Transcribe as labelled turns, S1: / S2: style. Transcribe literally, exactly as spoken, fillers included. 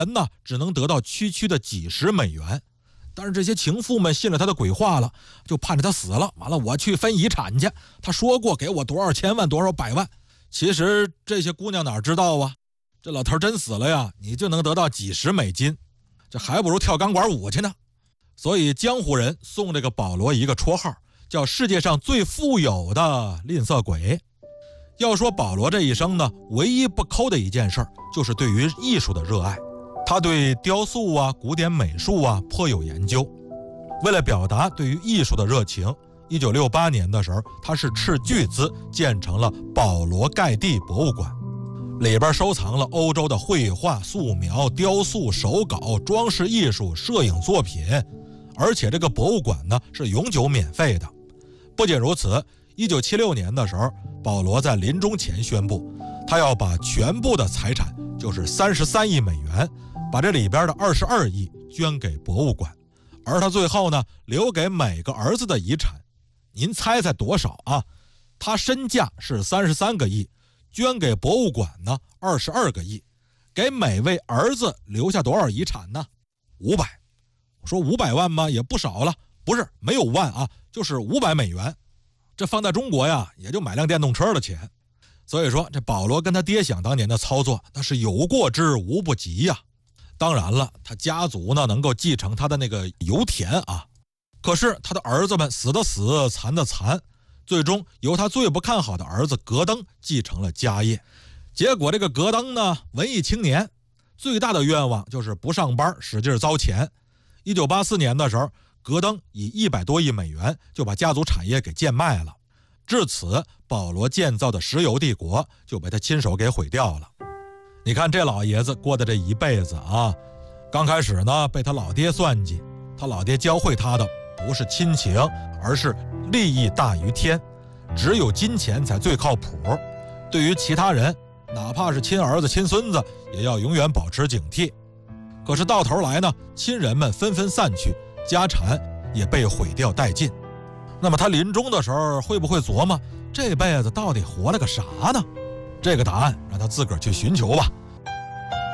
S1: 人呢只能得到区区的几十美元。但是这些情妇们信了他的鬼话了，就盼着他死了，完了我去分遗产去，他说过给我多少千万多少百万。其实这些姑娘哪知道啊，这老头真死了呀，你就能得到几十美金，这还不如跳钢管舞去呢。所以江湖人送这个保罗一个绰号，叫世界上最富有的吝啬鬼。要说保罗这一生呢，唯一不抠的一件事就是对于艺术的热爱。他对雕塑啊、古典美术啊颇有研究。为了表达对于艺术的热情，一九六八年的时候，他是斥巨资建成了保罗盖蒂博物馆，里边收藏了欧洲的绘画、素描、雕塑、手稿、装饰艺术、摄影作品，而且这个博物馆呢是永久免费的。不仅如此，一九七六年的时候，保罗在临终前宣布，他要把全部的财产，就是三十三亿美元，把这里边的二十二亿捐给博物馆。而他最后呢，留给每个儿子的遗产，您猜猜多少啊？他身价是三十三个亿，捐给博物馆呢二十二个亿，给每位儿子留下多少遗产呢？五百。我说五百万吗？也不少了。不是，没有万啊，就是五百美元。这放在中国呀，也就买辆电动车的钱。所以说，这保罗跟他爹想当年的操作，那是有过之无不及呀。当然了，他家族呢能够继承他的那个油田啊，可是他的儿子们死的死，残的残，最终由他最不看好的儿子格登继承了家业。结果这个格登呢，文艺青年，最大的愿望就是不上班，使劲糟钱。一九八四年的时候，格登以一百多亿美元就把家族产业给贱卖了。至此，保罗建造的石油帝国就被他亲手给毁掉了。你看这老爷子过的这一辈子啊，刚开始呢被他老爹算计，他老爹教会他的不是亲情，而是利益大于天，只有金钱才最靠谱。对于其他人，哪怕是亲儿子亲孙子，也要永远保持警惕。可是到头来呢，亲人们纷纷散去，家产也被毁掉殆尽。那么他临终的时候会不会琢磨这辈子到底活了个啥呢？这个答案让他自个儿去寻求吧。